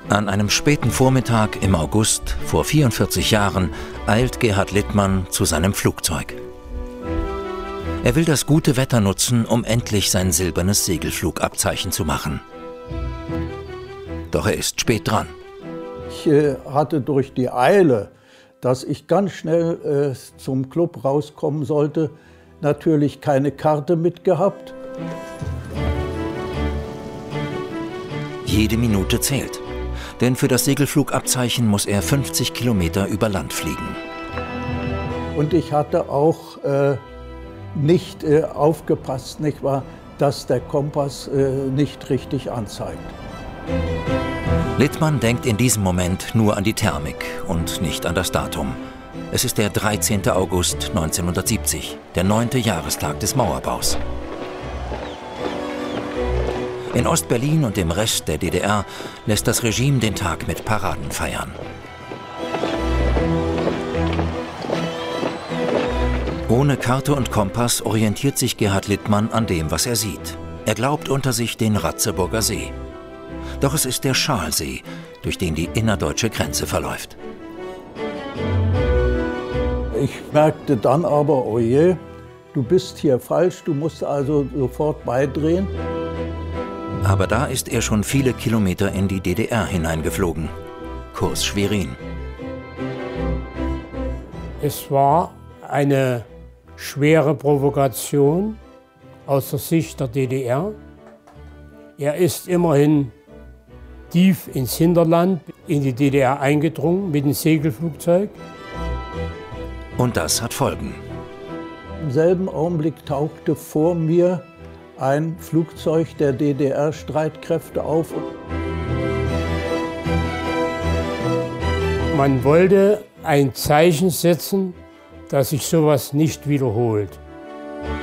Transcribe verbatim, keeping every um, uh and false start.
An einem späten Vormittag im August vor vierundvierzig Jahren eilt Gerhard Littmann zu seinem Flugzeug. Er will das gute Wetter nutzen, um endlich sein silbernes Segelflugabzeichen zu machen. Doch er ist spät dran. Ich äh, hatte durch die Eile, dass ich ganz schnell äh, zum Club rauskommen sollte, natürlich keine Karte mitgehabt. Jede Minute zählt. Denn für das Segelflugabzeichen muss er fünfzig Kilometer über Land fliegen. Und ich hatte auch äh, nicht äh, aufgepasst, nicht wahr, dass der Kompass äh, nicht richtig anzeigt. Littmann denkt in diesem Moment nur an die Thermik und nicht an das Datum. Es ist der dreizehnte August neunzehnhundertsiebzig, der neunte Jahrestag des Mauerbaus. In Ost-Berlin und dem Rest der D D R lässt das Regime den Tag mit Paraden feiern. Ohne Karte und Kompass orientiert sich Gerhard Littmann an dem, was er sieht. Er glaubt unter sich den Ratzeburger See. Doch es ist der Schaalsee, durch den die innerdeutsche Grenze verläuft. Ich merkte dann aber, oh je, du bist hier falsch, du musst also sofort beidrehen. Aber da ist er schon viele Kilometer in die D D R hineingeflogen. Kurs Schwerin. Es war eine schwere Provokation aus der Sicht der D D R. Er ist immerhin tief ins Hinterland, in die D D R eingedrungen mit dem Segelflugzeug. Und das hat Folgen. Im selben Augenblick tauchte vor mir ein Flugzeug der D D R-Streitkräfte auf. Man wollte ein Zeichen setzen, dass sich sowas nicht wiederholt.